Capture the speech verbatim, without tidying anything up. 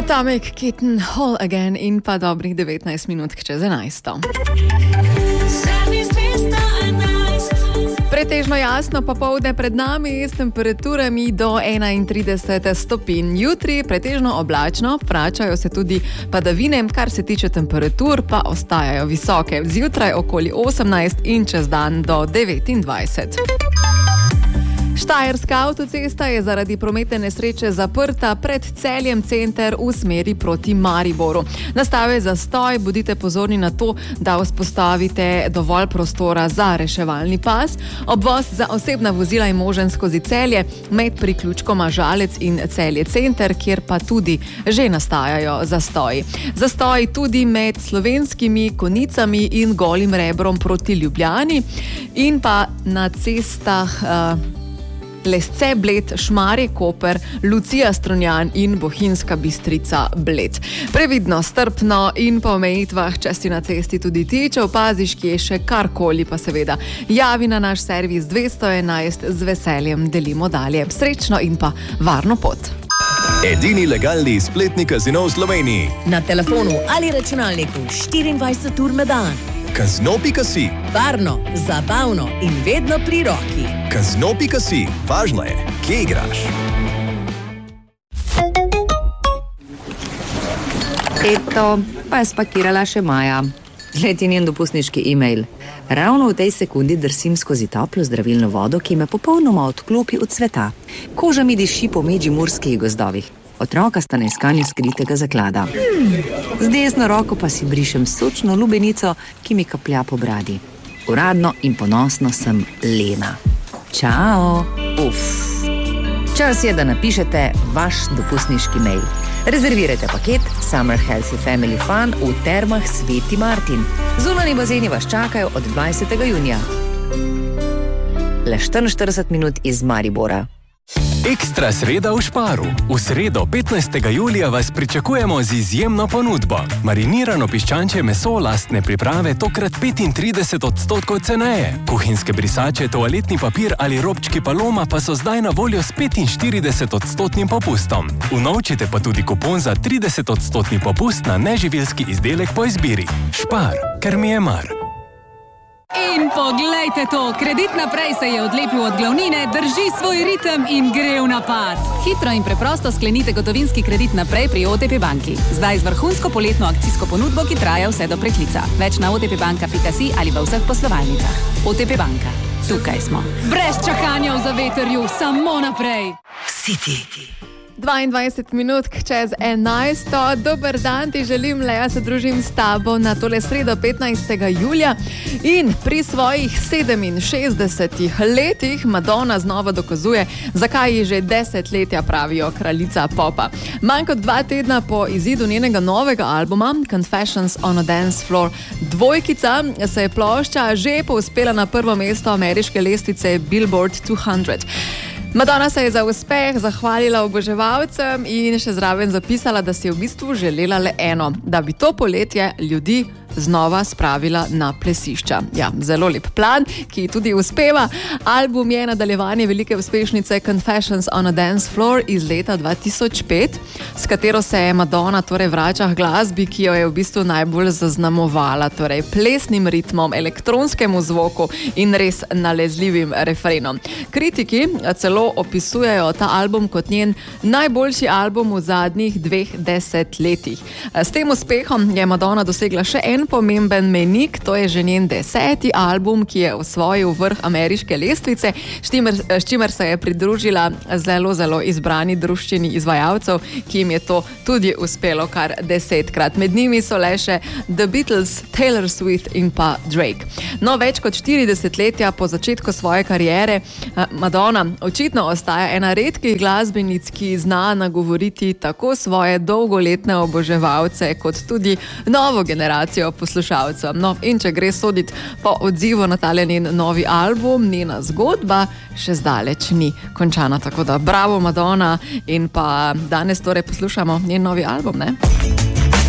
Atomic Kitten, Whole Again in pa dobrih devetnajst minut čez enajsto. Pretežno jasno popoldne pred nami s temperaturami do enaintrideset stopinj. Jutri pretežno oblačno, vračajo se tudi padavine, kar se tiče temperatur pa ostajajo visoke. Zjutraj okoli osemnajst in čez dan do devetindvajset. Štajerska avtocesta je zaradi prometne nesreče zaprta pred Celjem center v smeri proti Mariboru. Nastal je zastoj, bodite pozorni na to, da vzpostavite dovolj prostora za reševalni pas. Obvoz za osebna vozila je možen skozi Celje med priključkoma Žalec in Celje center, kjer pa tudi že nastajajo zastoji. Zastoji tudi med Slovenskimi Konicami in Golim Rebrom proti Ljubljani in pa na cestah uh, Lesce Bled, Šmarje Koper, Lucija Strunjan in Bohinjska Bistrica Bled. Previdno, strpno in po omejitvah, če si na cesti tudi ti, če opaziš, kje še karkoli, pa seveda javi na naš servis dvesto enajst, z veseljem delimo dalje. Srečno in pa varno pot. Edini legalni spletni kazino v Sloveniji. Na telefonu ali računalniku štiriindvajset ur na dan. Kazino pika si. Varno, zabavno in vedno pri roki. Kazino pika si. Važno je, kje igraš. Eto, pa je spakirala še Maja. Gled je njen dopustniški e-mail. Ravno v tej sekundi drsim skozi toplo zdravilno vodo, ki me popolnoma odklopi od sveta. Koža mi diši po medžimurskih gozdovih. Otroka sta na iskanju skritega zaklada. Z desno roko pa si brišem sočno lubenico, ki mi kaplja po bradi. Uradno in ponosno sem Lena. Čao! Uf! Čas je, da napišete vaš dopustniški mail. Rezervirajte paket Summer Healthy Family Fun v Termah Sveti Martin. Zunanji bazeni vas čakajo od dvajsetega junija. Le štiriinštirideset minut iz Maribora. Ekstra sreda v Šparu. V sredo petnajstega julija vas pričakujemo z izjemno ponudbo. Marinirano piščančje meso lastne priprave tokrat petintrideset odstotkov ceneje. Kuhinjske brisače, toaletni papir ali robčki Paloma pa so zdaj na voljo s petinštirideset odstotnim popustom. Unovčite pa tudi kupon za trideset odstotni popust na neživilski izdelek po izbiri. Špar, ker mi je mar. In poglejte to, Kredit naprej se je odlepil od glavnine, drži svoj ritem in gre v napad. Hitro in preprosto sklenite gotovinski kredit naprej pri O T P banki. Zdaj z vrhunsko poletno akcijsko ponudbo, ki traja vse do preklica. Več na otpbanka pika si ali v vseh poslovalnicah. O T P banka. Tukaj smo. Brez čakanja v zavetrju, samo naprej. City. dvaindvajset minut čez enajsto. Dober dan, ti želim, Leja, se družim s tabo na tole sredo petnajstega julija in pri svojih sedeminšestdesetih letih Madonna znova dokazuje, zakaj ji že desetletja pravijo kraljica popa. Manj kot dva tedna po izidu njenega novega albuma Confessions on a Dance Floor dvojkica se je plošča že povzpela na prvo mesto ameriške lestvice Billboard dvesto. Madonna se je za uspeh zahvalila oboževalcem in še zraven zapisala, da si je v bistvu želela le eno, da bi to poletje ljudi znova spravila na plesišča. Ja, zelo lep plan, ki tudi uspeva. Album je nadaljevanje velike uspešnice Confessions on a Dance Floor iz leta dva tisoč pet, s katero se je Madonna torej vrača k glasbi, ki jo je v bistvu najbolj zaznamovala, torej plesnim ritmom, elektronskemu zvoku in res nalezljivim refrenom. Kritiki celo opisujejo ta album kot njen najboljši album v zadnjih dveh desetletjih. S tem uspehom je Madonna dosegla še en pomemben mejnik, to je že njen deseti album, ki je osvojil vrh ameriške lestvice, s čimer, s čimer se je pridružila zelo, zelo izbrani druščini izvajalcev, ki jim je to tudi uspelo kar desetkrat. Med njimi so le še The Beatles, Taylor Swift in pa Drake. No, več kot štiri desetletja po začetku svoje kariere Madonna očitno ostaja ena redkih glasbenic, ki zna nagovoriti tako svoje dolgoletne oboževalce, kot tudi novo generacijo poslušalcev. No, in če gre soditi po odzivu na tale njen novi album, njena zgodba še zdaleč ni končana. Tako da bravo Madonna in pa danes torej poslušamo njen novi album, ne?